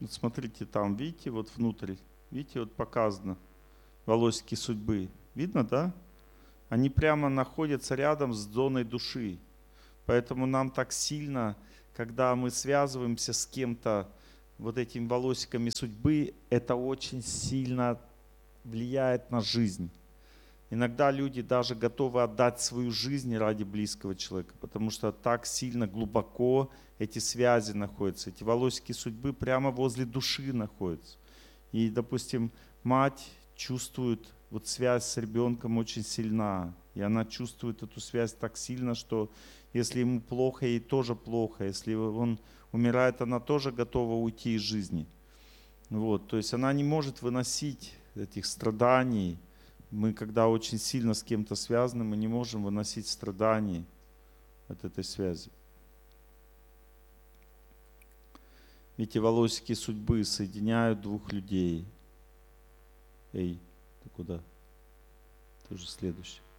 Вот смотрите, там, видите, вот внутрь, видите, вот показано волосики судьбы. Видно, да? Они прямо находятся рядом с зоной души. Поэтому нам так сильно, когда мы связываемся с кем-то вот этими волосиками судьбы, это очень сильно влияет на жизнь. Иногда люди даже готовы отдать свою жизнь ради близкого человека, потому что так сильно глубоко эти связи находятся. Эти волосики судьбы прямо возле души находятся. И, допустим, мать чувствует, вот связь с ребенком очень сильна. И она чувствует эту связь так сильно, что если ему плохо, ей тоже плохо. Если он умирает, она тоже готова уйти из жизни. Вот, то есть она не может выносить этих страданий. Мы, когда очень сильно с кем-то связаны, мы не можем выносить страданий от этой связи. Эти волосики судьбы соединяют двух людей. Эй, ты куда? Ты уже следующий.